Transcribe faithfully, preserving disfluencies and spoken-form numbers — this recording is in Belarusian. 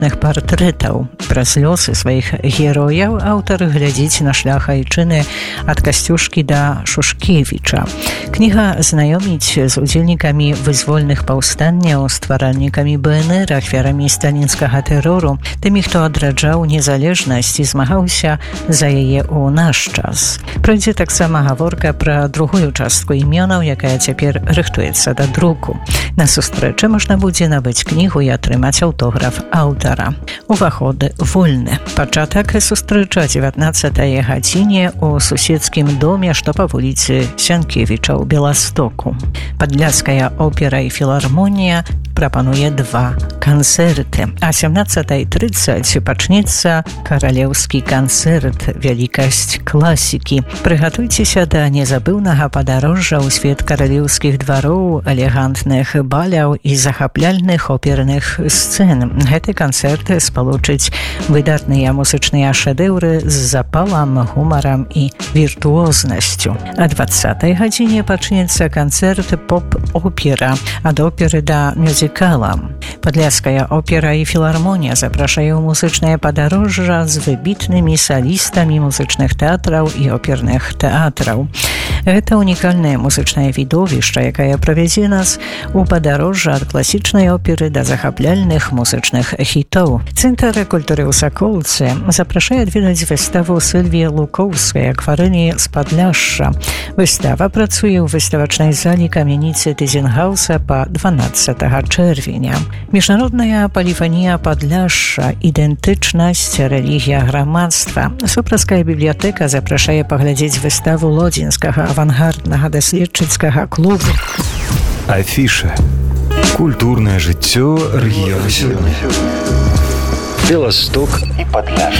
партрэтаў. Праз лёсы сваіх герояў аўтар глядзіць на шлях айчыны ад Касцюшкі да Шушкевіча. Кніга знаёміць з удзельнікамі вызвольных паўстанняў, стваральнікамі БНР, ахвярамі сталінскага тэрору, тымі, хто адраджаў незалежнасць і змагаўся за яе ў наш час. Пройдзе таксама гаворка пра другую частку імёнаў, якая цяпер рыхтуецца да друку. На сустрэчы можна будзе набыць кнігу і атрымаць аўтограф аўтара. Уваходы вольны. Пачатак сустрэчы о дзевятнаццатай гадзіне ў суседскім доме, што па вуліцы Сянкевіча ў Беластоку. Падляшская опера і філармонія прапануе два канцэрты. А сямнаццатай трыццаць пачнецца каралеўскі канцэрт «Вялікасць класікі». Прыгатуйцеся да незабыўнага падарожжа ў свет каралеўскіх двароў, элегантных баляў і захапляльных оперных сцэн. Гэты канцэрт спалучыць выдатныя музычныя шэдэўры з запалам, гумарам і віртуознасцю. А дваццатай гадзіне пачнецца канцэрт поп-опера ад оперы да мюзікала. Падляшская опера і філармонія запрашае ў музычнае падарожжа з выбітнымі салістамі музычных тэатраў і оперных тэатраў. Гэта унікальнае музычнае відовішча, якае правядзе нас у падарожжа ад класічнай оперы да захапляльных музычных хітоў. Цэнтр культуры ў Саколцы запрашае адведаць выставу Сылвіі Лукоўскай «Акварэлі з Падляшша». Выстава працуе ў выставачнай залі камяніцы Тызенгаўса па дванаццатага чэрвеня. Міжнародная паліфанія Падляшша, ідэнтычнасць, рэлігія грамадства. Супрацкая бібліятэка запрашае паглядзець выставу лодзінскага авангарднага даследчыцкага клубу. Афіша. Культурнае жыццё рэгіёну сёння. Беласток і Падляшша.